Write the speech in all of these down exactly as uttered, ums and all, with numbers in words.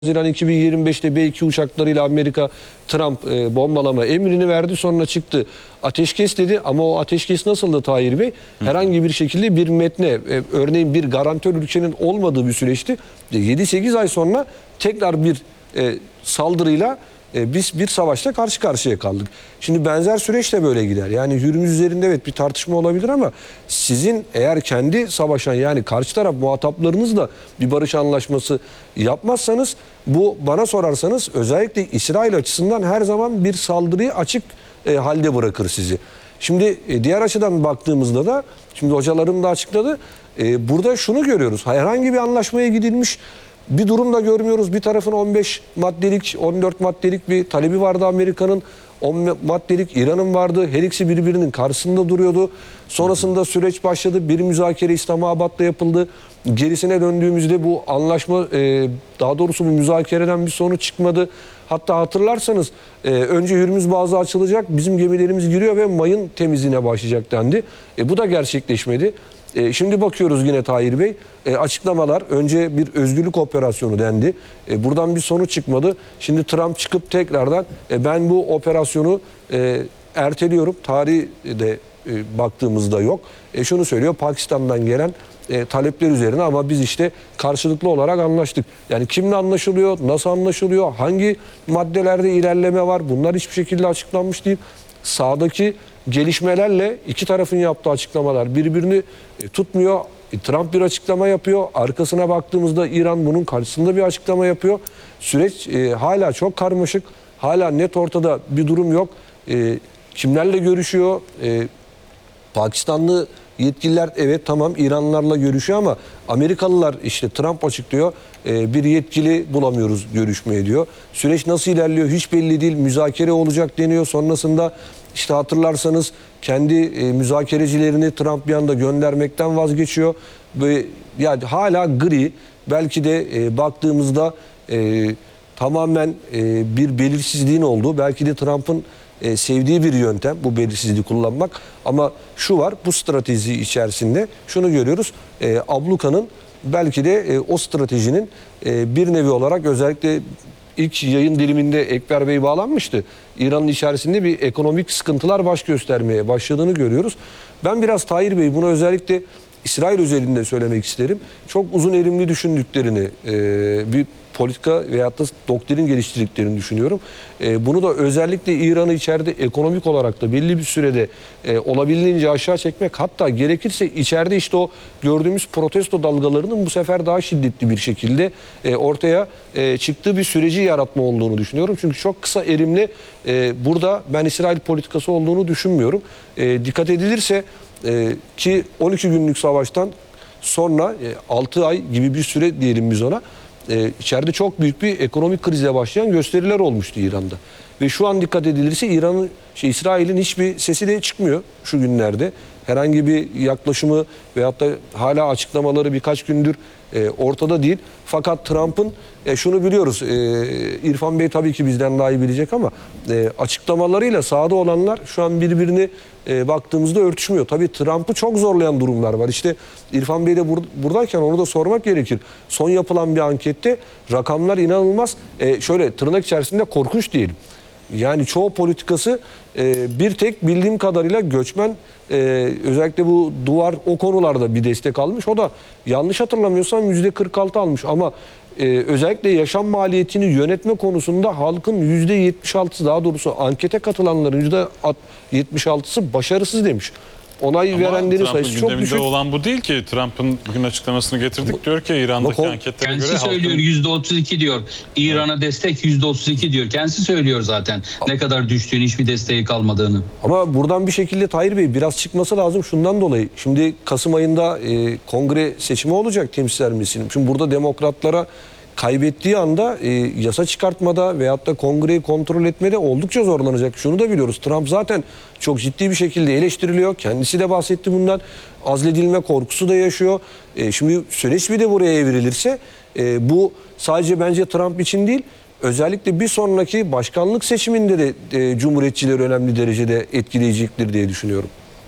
Haziran iki bin yirmi beş'te B iki uçaklarıyla Amerika Trump e, bombalama emrini verdi. Sonra çıktı ateşkes dedi ama o ateşkes nasıldı Tahir Bey? Herhangi bir şekilde bir metne, e, örneğin bir garantör ülkenin olmadığı bir süreçti. yedi sekiz ay sonra tekrar bir e, saldırıyla e, biz bir savaşta karşı karşıya kaldık. Şimdi benzer süreç de böyle gider. Yani Hürmüz üzerinde evet bir tartışma olabilir ama sizin eğer kendi savaşan, yani karşı taraf muhataplarınızla bir barış anlaşması yapmazsanız, bu bana sorarsanız özellikle İsrail açısından her zaman bir saldırıyı açık e, halde bırakır sizi. Şimdi e, diğer açıdan baktığımızda da, şimdi hocalarım da açıkladı, e, burada şunu görüyoruz: herhangi bir anlaşmaya gidilmiş bir durum da görmüyoruz. Bir tarafın on beş maddelik, on dört maddelik bir talebi vardı Amerika'nın. on maddelik İran'ın vardı. Her ikisi birbirinin karşısında duruyordu. Sonrasında süreç başladı. Bir müzakere İslamabad'da yapıldı. Gerisine döndüğümüzde bu anlaşma, e, daha doğrusu bu müzakereden bir sonuç çıkmadı. Hatta hatırlarsanız e, önce Hürmüz Boğazı açılacak, bizim gemilerimiz giriyor ve mayın temizliğine başlayacak dendi. E, bu da gerçekleşmedi. E, şimdi bakıyoruz yine Tahir Bey, e, açıklamalar, önce bir özgürlük operasyonu dendi. E, buradan bir sonuç çıkmadı. Şimdi Trump çıkıp tekrardan e, ben bu operasyonu e, erteliyorum. Tarihi de e, baktığımızda yok. E, şunu söylüyor: Pakistan'dan gelen e, talepler üzerine ama biz işte karşılıklı olarak anlaştık. Yani kimle anlaşılıyor, nasıl anlaşılıyor, hangi maddelerde ilerleme var, bunlar hiçbir şekilde açıklanmış değil. Sağdaki gelişmelerle iki tarafın yaptığı açıklamalar birbirini e, tutmuyor. E, Trump bir açıklama yapıyor. Arkasına baktığımızda İran bunun karşısında bir açıklama yapıyor. Süreç e, hala çok karmaşık. Hala net ortada bir durum yok. E, kimlerle görüşüyor? E, Pakistanlı yetkililer evet tamam İranlılarla görüşüyor ama Amerikalılar, işte Trump açıklıyor, e, bir yetkili bulamıyoruz görüşmeye diyor. Süreç nasıl ilerliyor hiç belli değil. Müzakere olacak deniyor. Sonrasında işte hatırlarsanız kendi e, müzakerecilerini Trump bir anda göndermekten vazgeçiyor. Ve yani hala gri, belki de e, baktığımızda e, tamamen e, bir belirsizliğin olduğu, belki de Trump'ın e, sevdiği bir yöntem bu belirsizliği kullanmak. Ama şu var, bu strateji içerisinde şunu görüyoruz: e, abluka'nın, belki de e, o stratejinin e, bir nevi olarak, özellikle ilk yayın diliminde Ekber Bey bağlanmıştı. İran'ın içerisinde bir ekonomik sıkıntılar baş göstermeye başladığını görüyoruz. Ben biraz Tahir Bey bunu özellikle İsrail özelinde söylemek isterim. Çok uzun erimli düşündüklerini, e, bir politika veyahut da doktrin geliştirdiklerini düşünüyorum. E, bunu da özellikle İran'ı içeride ekonomik olarak da belli bir sürede e, olabildiğince aşağı çekmek, hatta gerekirse içeride işte o gördüğümüz protesto dalgalarının bu sefer daha şiddetli bir şekilde e, ortaya e, çıktığı bir süreci yaratma olduğunu düşünüyorum. Çünkü çok kısa erimli e, burada ben İsrail politikası olduğunu düşünmüyorum. E, dikkat edilirse e, ki on iki günlük savaştan sonra e, altı ay gibi bir süre diyelim biz ona, Ee, içeride çok büyük bir ekonomik krize başlayan gösteriler olmuştu İran'da. Ve şu an dikkat edilirse İran'ın, şey, İsrail'in hiçbir sesi de çıkmıyor şu günlerde. Herhangi bir yaklaşımı veyahut da hala açıklamaları birkaç gündür e, ortada değil. Fakat Trump'ın, e, şunu biliyoruz, e, İrfan Bey tabii ki bizden daha iyi bilecek ama e, açıklamalarıyla sahada olanlar şu an birbirini e, baktığımızda örtüşmüyor. Tabii Trump'ı çok zorlayan durumlar var. İşte İrfan Bey de bur buradayken onu da sormak gerekir. Son yapılan bir ankette rakamlar inanılmaz. E, şöyle tırnak içerisinde korkunç diyelim. Yani çoğu politikası e, bir tek bildiğim kadarıyla göçmen, e, özellikle bu duvar, o konularda bir destek almış. O da yanlış hatırlamıyorsam yüzde kırk altı almış ama e, özellikle yaşam maliyetini yönetme konusunda halkın yüzde yetmiş altısı, daha doğrusu ankete katılanların yüzde yetmiş altısı başarısız demiş. Onay Ama verenlerin Trump'ın sayısı çok düşük. olan bu değil ki. Trump'ın bugün açıklamasını getirdik. Diyor ki İran'daki anketlere Kendisi göre söylüyor, halkın... yüzde otuz iki diyor. İran'a destek yüzde otuz iki diyor. Kendisi söylüyor zaten ne kadar düştüğünü, hiçbir desteği kalmadığını. Ama buradan bir şekilde Tahir Bey biraz çıkması lazım şundan dolayı. Şimdi Kasım ayında e, kongre seçimi olacak temsilciler meclisinin. Şimdi burada demokratlara kaybettiği anda e, yasa çıkartmada veyahut da kongreyi kontrol etmede oldukça zorlanacak. Şunu da biliyoruz: Trump zaten çok ciddi bir şekilde eleştiriliyor. Kendisi de bahsetti bundan. Azledilme korkusu da yaşıyor. E, şimdi süreç bir de buraya evrilirse e, bu sadece bence Trump için değil, özellikle bir sonraki başkanlık seçiminde de e, Cumhuriyetçileri önemli derecede etkileyecektir diye düşünüyorum.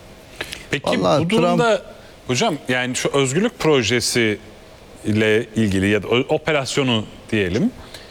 Peki Vallahi bu durumda Trump... hocam, yani şu özgürlük projesi ile ilgili ya da operasyonu diyelim,